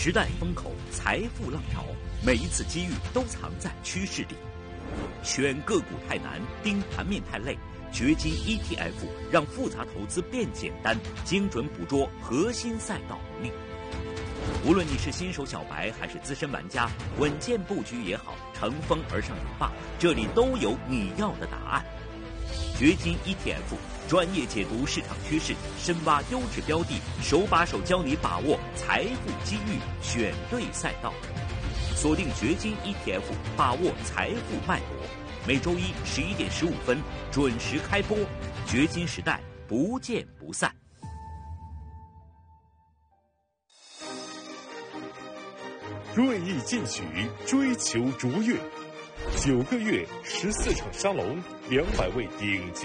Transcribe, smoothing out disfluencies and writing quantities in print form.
时代风口，财富浪潮，每一次机遇都藏在趋势里。选个股太难，盯盘面太累，掘金 ETF 让复杂投资变简单，精准捕捉核心赛道红利。无论你是新手小白还是资深玩家，稳健布局也好，乘风而上也罢，这里都有你要的答案。掘金 ETF 专业解读市场趋势，深挖优质标的，手把手教你把握财富机遇，选对赛道。锁定掘金 ETF， 把握财富脉搏。每周一11点15分准时开播，掘金时代不见不散。 锐意进取，追求卓越。9个月，14场沙龙，200位顶级